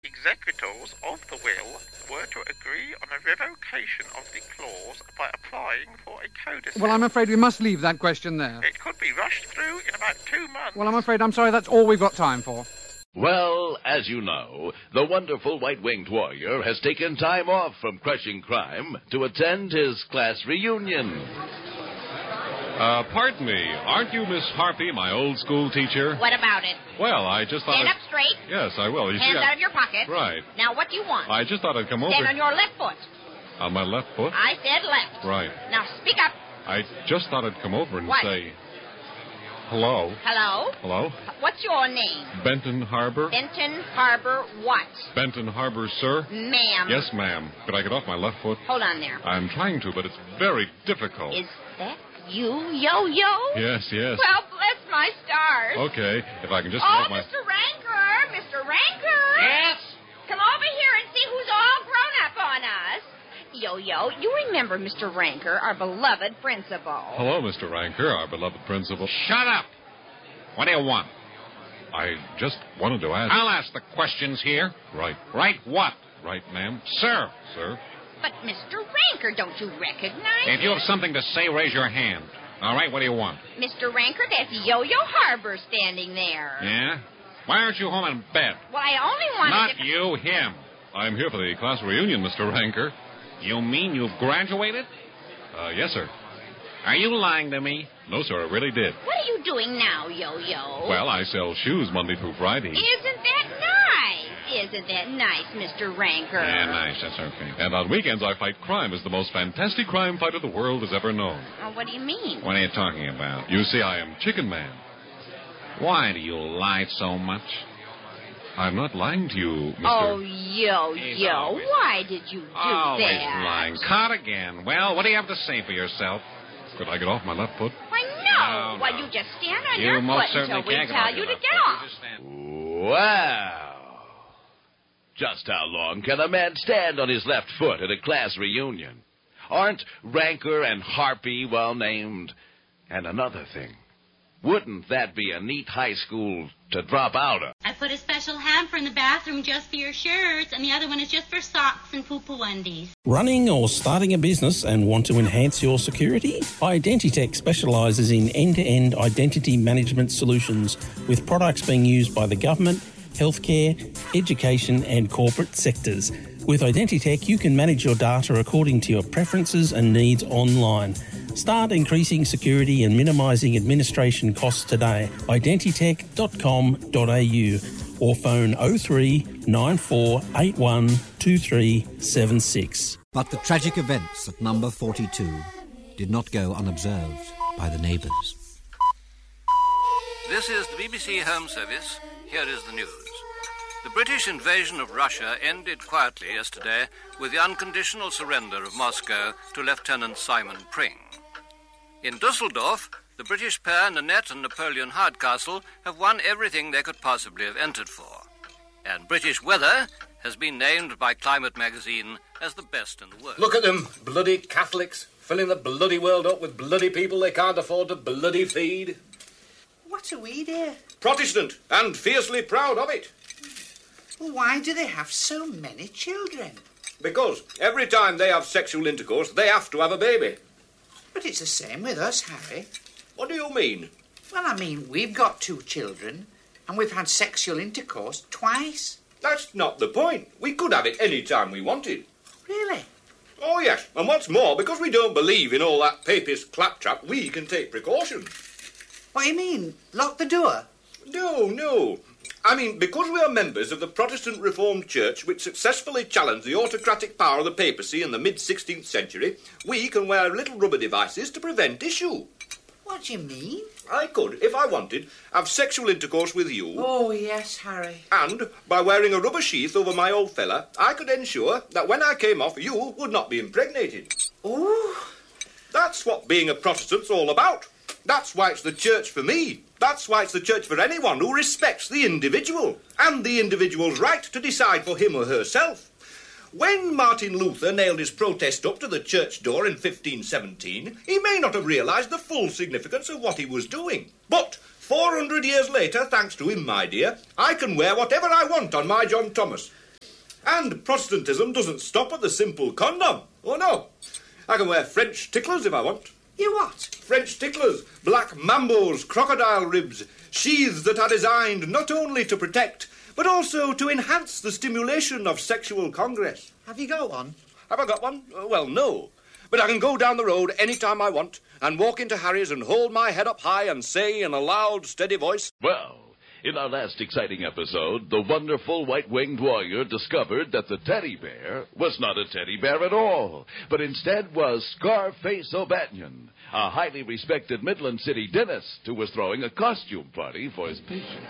Executors of the will were to agree on a revocation of the clause by applying for a codicil. Well, I'm afraid we must leave that question there. It could be rushed through in about 2 months. Well, I'm sorry, that's all we've got time for. Well, as you know, the wonderful white-winged warrior has taken time off from crushing crime to attend his class reunion. Pardon me, aren't you Miss Harpy, my old school teacher? What about it? Well, I just thought... Stand up straight. Yes, I will. Hands out of your pocket. Right. Now, what do you want? I just thought I'd come over... Stand on your left foot. On my left foot? I said left. Right. Now, speak up. I just thought I'd come over and What? say... Hello? Hello? Hello? What's your name? Benton Harbor? Benton Harbor what? Benton Harbor, sir? Ma'am. Yes, ma'am. Could I get off my left foot? Hold on there. I'm trying to, but it's very difficult. Is that you, Yo-Yo? Yes. Well, bless my stars. Okay, if I can just... Oh, get my... Mr. Ranker! Mr. Ranker! Yes? Come over here and see who's all grown up on us. Yo-Yo, you remember Mr. Ranker, our beloved principal. Hello, Mr. Ranker, our beloved principal. Shut up. What do you want? I just wanted to ask... I'll ask the questions here. Right. Right what? Right, ma'am. Sir. Sir? But, Mr. Ranker, don't you recognize If you have something to say, raise your hand. All right, what do you want? Mr. Ranker, that's Yo-Yo Harbor standing there. Yeah? Why aren't you home in bed? Well, I only wanted Not to... you, him. I'm here for the class reunion, Mr. Ranker. You mean you've graduated? Yes, sir. Are you lying to me? No, sir, I really did. What are you doing now, Yo-Yo? Well, I sell shoes Monday through Friday. Isn't that nice? Isn't that nice, Mr. Ranker? Yeah, nice. That's okay. And on weekends, I fight crime as the most fantastic crime fighter the world has ever known. Oh, what do you mean? What are you talking about? You see, I am Chicken Man. Why do you lie so much? I'm not lying to you, Mr. Oh, He's Yo-Yo, always why did you do Always that? lying. Caught again. Well, what do you have to say for yourself? Could I get off my left foot? Why, No, Why, no. you just stand on You your most foot certainly until we can't get tell off you your to left get foot. You off. just stand. Wow. Just how long can a man stand on his left foot at a class reunion? Aren't Ranker and Harpy well named? And another thing, wouldn't that be a neat high school to drop out of? I put a special hamper in the bathroom just for your shirts, and the other one is just for socks and poo-poo undies. Running or starting a business and want to enhance your security? Identitech specialises in end-to-end identity management solutions with products being used by the government, healthcare, education and corporate sectors. With Identitech, you can manage your data according to your preferences and needs online. Start increasing security and minimising administration costs today. Identitech.com.au or phone 03 9481 2376. But the tragic events at number 42 did not go unobserved by the neighbours. This is the BBC Home Service. Here is the news. The British invasion of Russia ended quietly yesterday with the unconditional surrender of Moscow to Lieutenant Simon Pring. In Dusseldorf, the British pair Nanette and Napoleon Hardcastle have won everything they could possibly have entered for. And British weather has been named by Climate magazine as the best in the world. Look at them, bloody Catholics, filling the bloody world up with bloody people they can't afford to bloody feed. What are we, dear? Protestant, and fiercely proud of it. Well, why do they have so many children? Because every time they have sexual intercourse, they have to have a baby. But it's the same with us, Harry. What do you mean? Well, I mean, we've got 2 children, and we've had sexual intercourse twice. That's not the point. We could have it any time we wanted. Really? Oh, yes. And what's more, because we don't believe in all that papist claptrap, we can take precautions. What do you mean? Lock the door? No. I mean, because we are members of the Protestant Reformed Church, which successfully challenged the autocratic power of the papacy in the mid-16th century, we can wear little rubber devices to prevent issue. What do you mean? I could, if I wanted, have sexual intercourse with you. Oh, yes, Harry. And, by wearing a rubber sheath over my old fella, I could ensure that when I came off, you would not be impregnated. Oh. That's what being a Protestant's all about. That's why it's the church for me. That's why it's the church for anyone who respects the individual and the individual's right to decide for him or herself. When Martin Luther nailed his protest up to the church door in 1517, he may not have realised the full significance of what he was doing. But 400 years later, thanks to him, my dear, I can wear whatever I want on my John Thomas. And Protestantism doesn't stop at the simple condom. Oh, no. I can wear French ticklers if I want. You what? French ticklers, black mambos, crocodile ribs, sheaths that are designed not only to protect, but also to enhance the stimulation of sexual congress. Have you got one? Have I got one? Well, no. But I can go down the road any time I want and walk into Harry's and hold my head up high and say in a loud, steady voice... Well, in our last exciting episode, the wonderful white-winged warrior discovered that the teddy bear was not a teddy bear at all, but instead was Scarface O'Banion, a highly respected Midland City dentist who was throwing a costume party for his patients.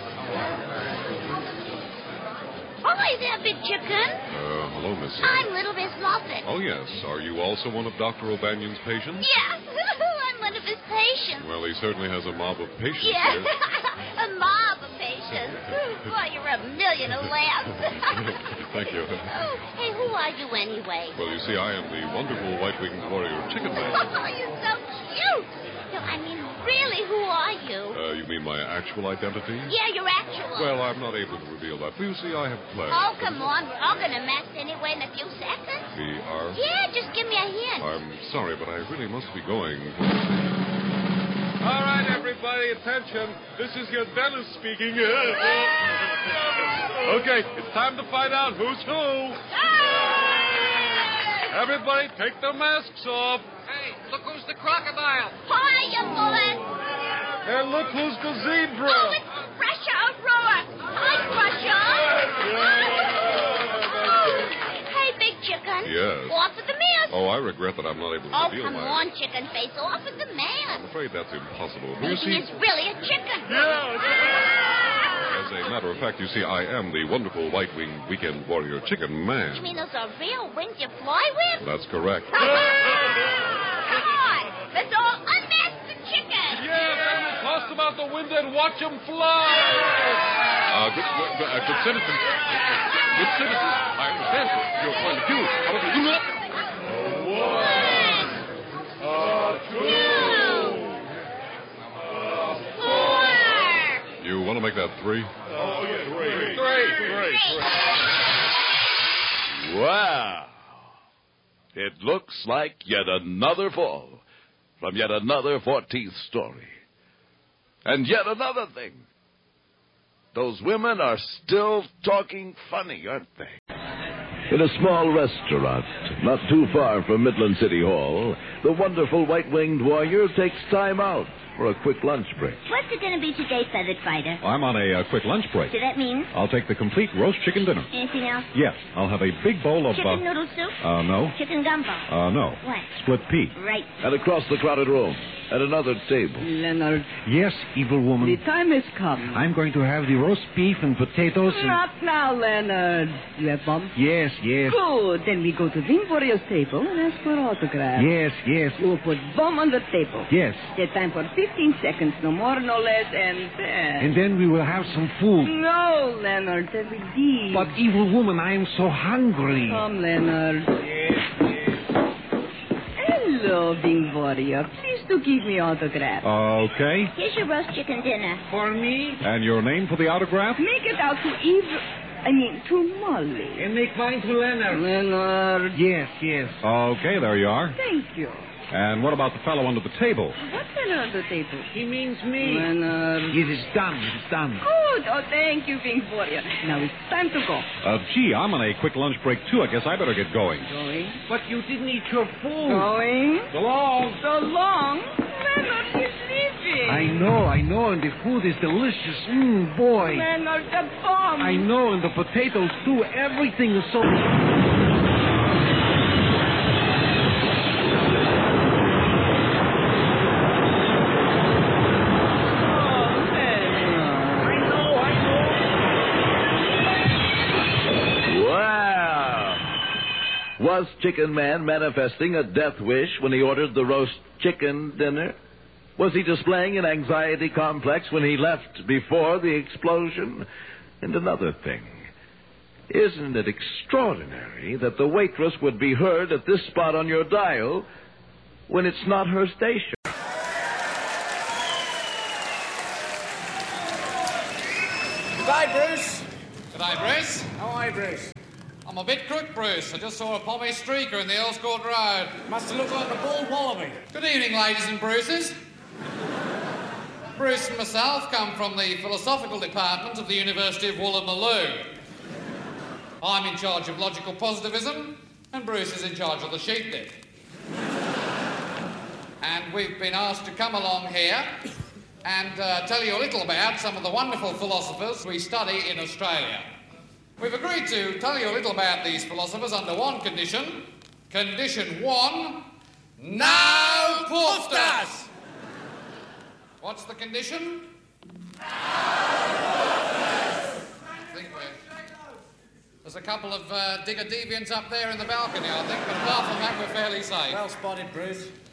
Hi there, Big Chicken. Hello, Miss. I'm Little Miss Muffet. Oh, yes. Are you also one of Dr. O'Banion's patients? Yes, I'm one of his patients. Well, he certainly has a mob of patients Yes, here. a mob of patients. Boy, you're a million of laughs. Thank you. Oh, hey, who are you anyway? Well, you see, I am the wonderful white-winged warrior chicken man. Oh, you're so cute. No, I mean, really, who are you? You mean my actual identity? Yeah, your actual. Well, I'm not able to reveal that. You see, I have plans. Oh, come on. We're all going to mess anyway in a few seconds. We are? Yeah, just give me a hint. I'm sorry, but I really must be going. All right, everybody, attention. This is your dentist speaking. Okay, it's time to find out who's who. Everybody, take their masks off. Hey, look who's the crocodile. Hiya, Bullet. And look who's the zebra. Oh, it's Russia Aurora. Hi, Russia. Hey, Big Chicken. Yes. Off with the mask. Oh, I regret that I'm not able to Oh, reveal come my... on, Chicken Face. Off with the mask. I'm afraid that's impossible. You Maybe see... he's really a chicken. As a matter of fact, you see, I am the wonderful white-winged weekend warrior chicken man. You mean those are real wings you fly with? That's correct. Come on. Let's all unmask the chicken. Yeah, then we'll toss them out the window and watch them fly. Good citizens. Good citizens. I understand your point of view. However, do not... You want to make that 3? Oh, yeah, 3. Wow. It looks like yet another fall from yet another 14th story. And yet another thing. Those women are still talking funny, aren't they? In a small restaurant, not too far from Midland City Hall, the wonderful white-winged warrior takes time out for a quick lunch break. What's it going to be today, Feathered Fighter? I'm on a quick lunch break. So that means? I'll take the complete roast chicken dinner. Anything else? Yes, I'll have a big bowl of... Chicken noodle soup? No. Chicken gumbo? No. What? Split pea. Right. And across the crowded room, at another table. Leonard. Yes, evil woman. The time has come. I'm going to have the roast beef and potatoes and... Not now, Leonard. You have bomb? Yes, yes. Good. Then we go to Wing Warrior's table and ask for autograph. Yes, yes. You will put bomb on the table. Yes. Get time for 15 seconds, no more, no less, And then we will have some food. No, Leonard, that will be... But, evil woman, I am so hungry. Come, Leonard. Hello, Wing Warrior. Please do give me autograph. Okay. Here's your roast chicken dinner. For me? And your name for the autograph? Make it out to Molly. And make mine to Leonard. Leonard. Yes, yes. Okay, there you are. Thank you. And what about the fellow under the table? What fellow under the table? He means me. Leonard. It is done. It is done. Good. Oh, thank you, Wing Warrior. Now it's time to go. Gee, I'm on a quick lunch break, too. I guess I better get going. Going? But you didn't eat your food. Going? So long. So long? Leonard, he's leaving. I know, and the food is delicious. Boy. Leonard, the bomb. I know, and the potatoes, too. Everything is so... Was Chicken Man manifesting a death wish when he ordered the roast chicken dinner? Was he displaying an anxiety complex when he left before the explosion? And another thing, isn't it extraordinary that the waitress would be heard at this spot on your dial when it's not her station? Goodbye, Bruce. Goodbye, Bruce. How are you, Bruce? I'm a bit crook, Bruce. I just saw a pommy streaker in the Earls Court Road. Must have looked like a bald wallaby. Good evening, ladies and Bruces. Bruce and myself come from the philosophical department of the University of Woolloomooloo. I'm in charge of logical positivism, and Bruce is in charge of the sheep dip. And we've been asked to come along here and tell you a little about some of the wonderful philosophers we study in Australia. We've agreed to tell you a little about these philosophers under one condition. Condition 1, no pooftas! What's the condition? There's a couple of digger deviants up there in the balcony, I think, but apart from that, we're fairly safe. Well spotted, Bruce.